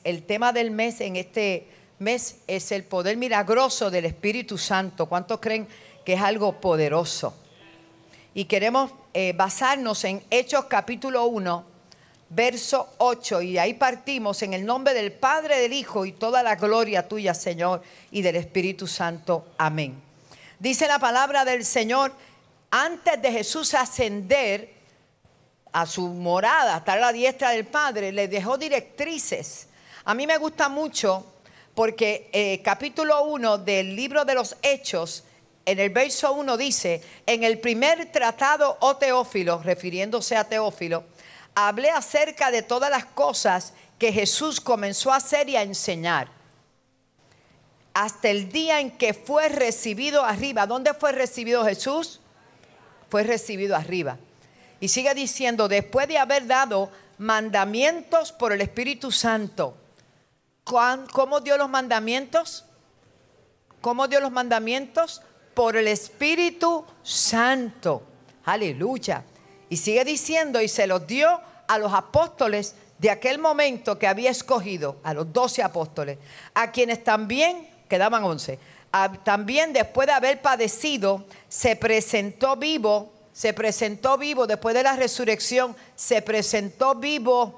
el tema del mes en este mes es el poder milagroso del Espíritu Santo. ¿Cuántos creen que es algo poderoso? Y queremos basarnos en Hechos capítulo 1, verso 8. Y ahí partimos en el nombre del Padre, del Hijo y toda la gloria tuya, Señor, y del Espíritu Santo. Amén. Dice la palabra del Señor, antes de Jesús ascender a su morada, estar a la diestra del Padre, le dejó directrices. A mí me gusta mucho porque capítulo 1 del libro de los Hechos, en el verso 1 dice, en el primer tratado, oh Teófilo, refiriéndose a Teófilo, hablé acerca de todas las cosas que Jesús comenzó a hacer y a enseñar, hasta el día en que fue recibido arriba. ¿Dónde fue recibido Jesús? Fue recibido arriba. Y sigue diciendo, después de haber dado mandamientos por el Espíritu Santo. ¿Cómo dio los mandamientos? ¿Cómo dio los mandamientos? Por el Espíritu Santo. Aleluya. Y sigue diciendo, y se los dio a los apóstoles de aquel momento que había escogido, a los 12 apóstoles, a quienes también, quedaban 11, también después de haber padecido, se presentó vivo después de la resurrección, se presentó vivo.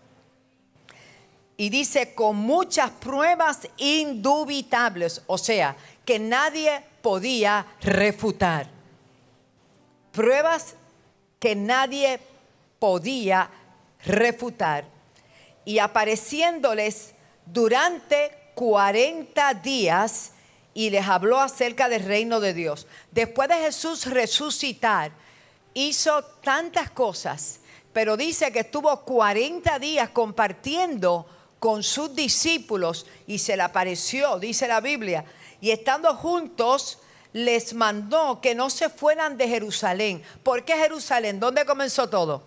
Y dice, con muchas pruebas indubitables, o sea, que nadie podía refutar. Pruebas que nadie podía refutar. Y apareciéndoles durante 40 días y les habló acerca del reino de Dios. Después de Jesús resucitar, hizo tantas cosas, pero dice que estuvo 40 días compartiendo con sus discípulos y se le apareció, dice la Biblia, y estando juntos les mandó que no se fueran de Jerusalén. ¿Por qué Jerusalén? ¿Dónde comenzó todo?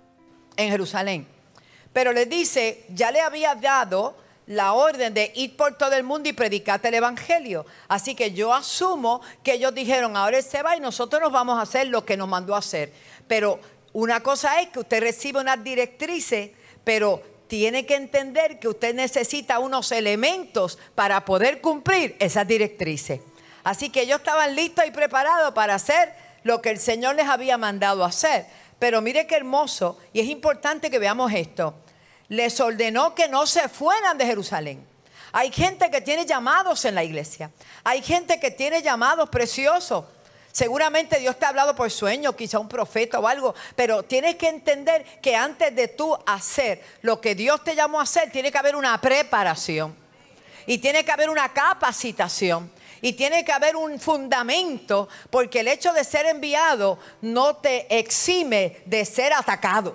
En Jerusalén. Pero les dice, ya le había dado la orden de ir por todo el mundo y predicar el evangelio. Así que yo asumo que ellos dijeron, ahora él se va y nosotros nos vamos a hacer lo que nos mandó a hacer. Pero una cosa es que usted recibe unas directrices, pero tiene que entender que usted necesita unos elementos para poder cumplir esas directrices. Así que ellos estaban listos y preparados para hacer lo que el Señor les había mandado hacer. Pero mire qué hermoso, y es importante que veamos esto. Les ordenó que no se fueran de Jerusalén. Hay gente que tiene llamados en la iglesia. Hay gente que tiene llamados preciosos. Seguramente Dios te ha hablado por sueño, quizá un profeta o algo, pero tienes que entender que antes de tú hacer lo que Dios te llamó a hacer, tiene que haber una preparación y tiene que haber una capacitación y tiene que haber un fundamento, porque el hecho de ser enviado no te exime de ser atacado.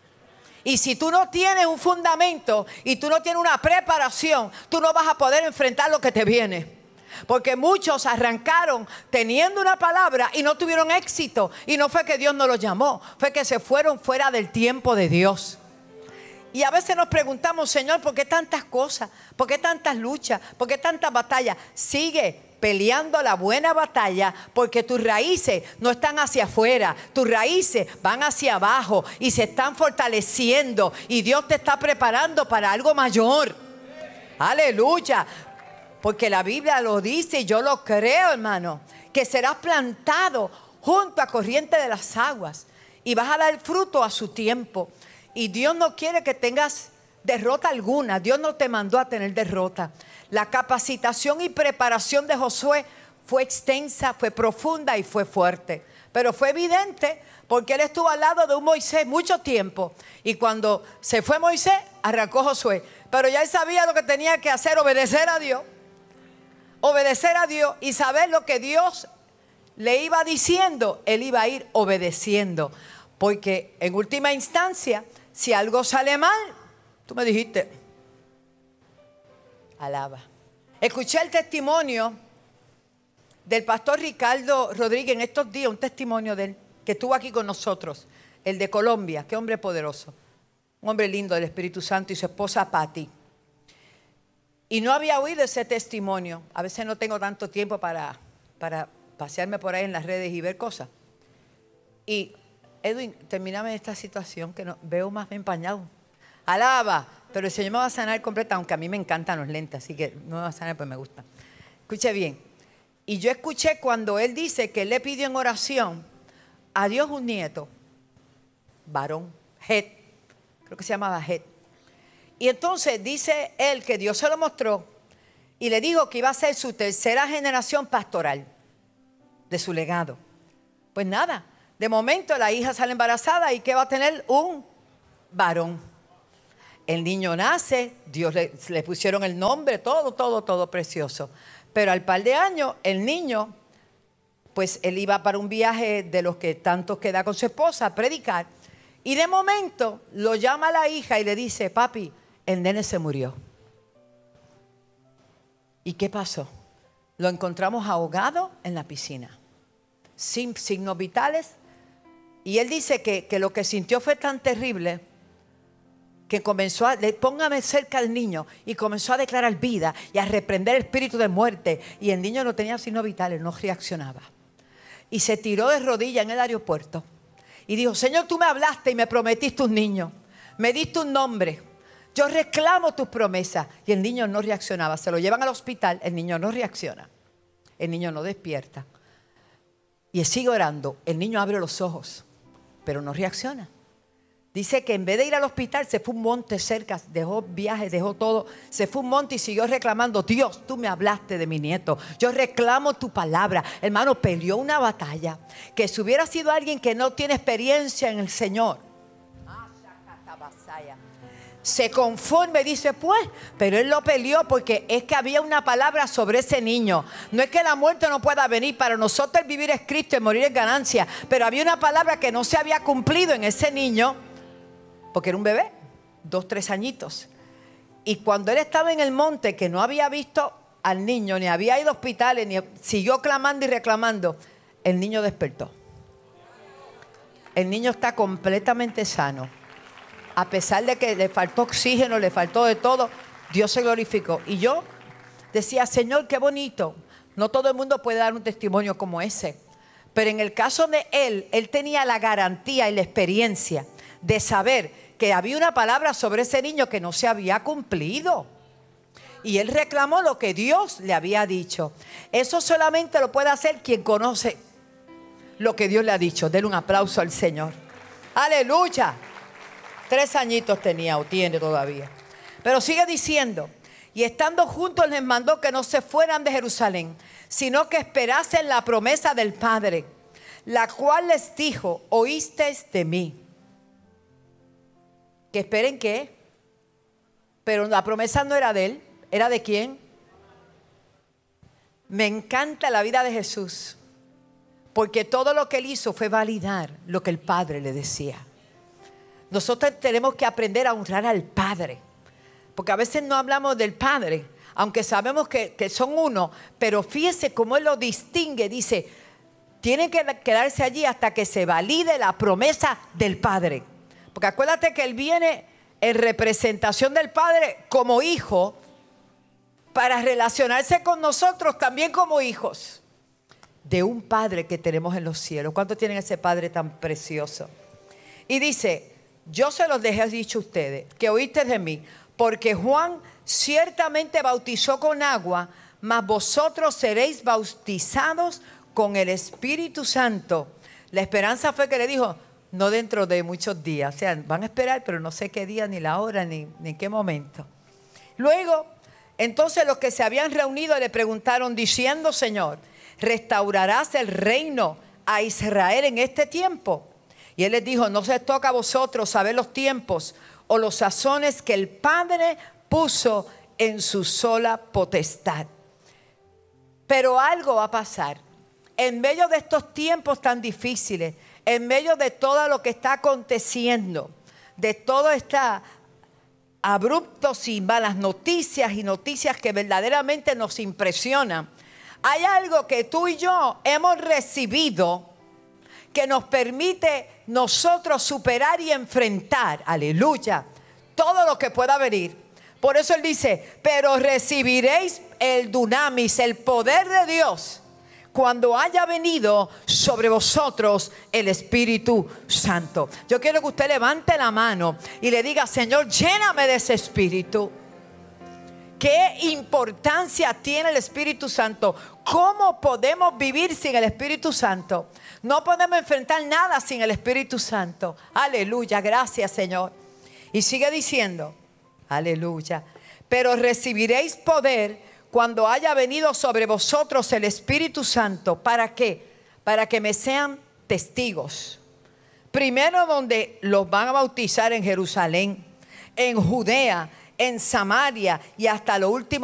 Y si tú no tienes un fundamento y tú no tienes una preparación, tú no vas a poder enfrentar lo que te viene. Porque muchos arrancaron teniendo una palabra y no tuvieron éxito. Y no fue que Dios no los llamó, fue que se fueron fuera del tiempo de Dios. Y a veces nos preguntamos, Señor, ¿por qué tantas cosas? ¿Por qué tantas luchas? ¿Por qué tantas batallas? Sigue peleando la buena batalla, porque tus raíces no están hacia afuera, tus raíces van hacia abajo y se están fortaleciendo y Dios te está preparando para algo mayor. Aleluya. Porque la Biblia lo dice y yo lo creo, hermano, que serás plantado junto a corriente de las aguas y vas a dar fruto a su tiempo. Y Dios no quiere que tengas derrota alguna. Dios no te mandó a tener derrota. La capacitación y preparación de Josué fue extensa, fue profunda y fue fuerte. Pero fue evidente porque él estuvo al lado de un Moisés mucho tiempo. Y cuando se fue Moisés, arrancó Josué. Pero ya él sabía lo que tenía que hacer, obedecer a Dios. Obedecer a Dios y saber lo que Dios le iba diciendo, él iba a ir obedeciendo. Porque en última instancia, si algo sale mal, tú me dijiste, alaba. Escuché el testimonio del pastor Ricardo Rodríguez en estos días, un testimonio de él, que estuvo aquí con nosotros, el de Colombia. Qué hombre poderoso, un hombre lindo del Espíritu Santo, y su esposa Patti. Y no había oído ese testimonio. A veces no tengo tanto tiempo para pasearme por ahí en las redes y ver cosas. Y Edwin, termíname esta situación que no, veo más empañado. Alaba, pero el Señor me va a sanar completa, aunque a mí me encantan los lentes, así que no me va a sanar, pues me gusta. Escuche bien. Y yo escuché cuando él dice que él le pidió en oración a Dios un nieto, varón, Het, creo que se llamaba Het. Y entonces dice él que Dios se lo mostró y le dijo que iba a ser su tercera generación pastoral de su legado. Pues nada, de momento la hija sale embarazada y que va a tener un varón. El niño nace, Dios le pusieron el nombre, todo precioso. Pero al par de años, el niño, pues él iba para un viaje de los que tanto queda con su esposa a predicar. Y de momento lo llama a la hija y le dice, papi, el nene se murió. ¿Y qué pasó? Lo encontramos ahogado en la piscina, sin signos vitales. Y él dice que lo que sintió fue tan terrible que comenzó a, póngame cerca al niño, y comenzó a declarar vida y a reprender el espíritu de muerte. Y el niño no tenía signos vitales, no reaccionaba. Y se tiró de rodillas en el aeropuerto y dijo, Señor, tú me hablaste y me prometiste un niño, me diste un nombre, yo reclamo tus promesas. Y el niño no reaccionaba. Se lo llevan al hospital, el niño no reacciona, el niño no despierta. Y él sigue orando, el niño abre los ojos, pero no reacciona. Dice que en vez de ir al hospital se fue a un monte cerca, dejó viajes, dejó todo, se fue a un monte y siguió reclamando, Dios, tú me hablaste de mi nieto, yo reclamo tu palabra. Hermano, peleó una batalla que si hubiera sido alguien que no tiene experiencia en el Señor, se conforme, dice pues, pero él lo peleó porque es que había una palabra sobre ese niño. No es que la muerte no pueda venir, para nosotros el vivir es Cristo y morir es ganancia, pero había una palabra que no se había cumplido en ese niño, porque era un bebé, 2, 3 añitos. Y cuando él estaba en el monte, que no había visto al niño, ni había ido a hospitales, ni siguió clamando y reclamando, el niño despertó. El niño está completamente sano. A pesar de que le faltó oxígeno, le faltó de todo, Dios se glorificó. Y yo decía, Señor, qué bonito. No todo el mundo puede dar un testimonio como ese. Pero en el caso de él tenía la garantía y la experiencia de saber que había una palabra sobre ese niño que no se había cumplido. Y él reclamó lo que Dios le había dicho. Eso solamente lo puede hacer quien conoce lo que Dios le ha dicho. Denle un aplauso al Señor. ¡Aleluya! 3 añitos tenía o tiene todavía. Pero sigue diciendo, y estando juntos les mandó que no se fueran de Jerusalén, sino que esperasen la promesa del Padre, la cual les dijo, oísteis de mí. ¿Que esperen qué? Pero la promesa no era de él, ¿era de quién? Me encanta la vida de Jesús, porque todo lo que él hizo fue validar lo que el Padre le decía. Nosotros tenemos que aprender a honrar al Padre, porque a veces no hablamos del Padre, aunque sabemos que son uno, pero fíjese cómo él lo distingue. Dice, tienen que quedarse allí hasta que se valide la promesa del Padre. Porque acuérdate que él viene en representación del Padre como hijo para relacionarse con nosotros también como hijos de un Padre que tenemos en los cielos. ¿Cuántos tienen ese Padre tan precioso? Y dice, yo se los dejé dicho a ustedes, que oíste de mí, porque Juan ciertamente bautizó con agua, mas vosotros seréis bautizados con el Espíritu Santo. La esperanza fue que le dijo, no dentro de muchos días, o sea, van a esperar, pero no sé qué día, ni la hora, ni en qué momento. Luego, entonces los que se habían reunido le preguntaron diciendo, Señor, ¿restaurarás el reino a Israel en este tiempo? Y él les dijo, no se toca a vosotros saber los tiempos o los sazones que el Padre puso en su sola potestad. Pero algo va a pasar. En medio de estos tiempos tan difíciles, en medio de todo lo que está aconteciendo, de todo está abruptos y malas noticias y noticias que verdaderamente nos impresionan, hay algo que tú y yo hemos recibido que nos permite nosotros superar y enfrentar, aleluya, todo lo que pueda venir. Por eso él dice, pero recibiréis el dunamis, el poder de Dios, cuando haya venido sobre vosotros el Espíritu Santo. Yo quiero que usted levante la mano y le diga: Señor, lléname de ese Espíritu. ¿Qué importancia tiene el Espíritu Santo? ¿Cómo podemos vivir sin el Espíritu Santo? No podemos enfrentar nada sin el Espíritu Santo. Aleluya, gracias, Señor. Y sigue diciendo, aleluya: pero recibiréis poder cuando haya venido sobre vosotros el Espíritu Santo. ¿Para qué? Para que me sean testigos. Primero, donde los van a bautizar en Jerusalén, en Judea, en Samaria y hasta lo último